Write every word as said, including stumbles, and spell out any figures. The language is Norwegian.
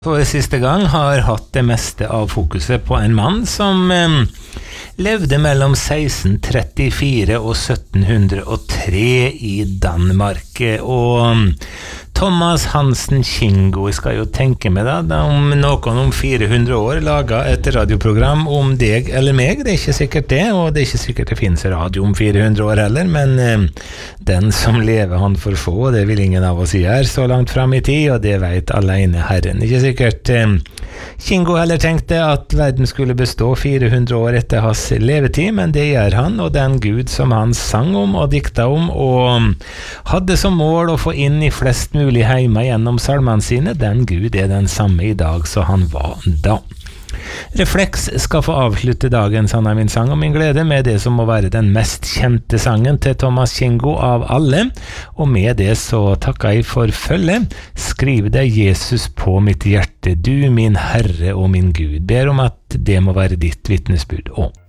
For siste gang har hatt det meste av fokuset på en mann som eh, levde mellom seksten trettifire og sytten hundre og tre i Danmark, og Thomas Hansen Kingo. Jeg skal jo tenke meg da, da om noen om fire hundre år laget et radioprogram om deg eller meg. Det er ikke sikkert det, og det er ikke sikkert det finnes radio om fire hundre år heller, men eh, den som lever han får få, det vil ingen av oss gjøre så langt frem i tid, og det vet alene Herren. Ikke sikkert eh, Kingo heller tenkte at verden skulle bestå fire hundre år etter hans levetid, men det gjør han, og den Gud som han sang om og dikta om, og hadde som mål å få inn i flest mulig heima gjennom salmene sine, den Gud er den samme i dag så han var da. Refleks skal få avslutte dagens Han er min sang og min glede med det som må være den mest kjente sangen til Thomas Kingo av alle, og med det så takker jeg for følget. Skriv deg Jesus på mitt hjerte, du min Herre og min Gud. Ber om at det må være ditt vittnesbyrd. Og